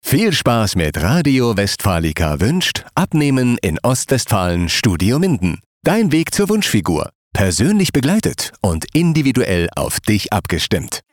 Viel Spaß mit Radio Westfalica wünscht Abnehmen in Ostwestfalen Studio Minden. Dein Weg zur Wunschfigur. Persönlich begleitet und individuell auf dich abgestimmt.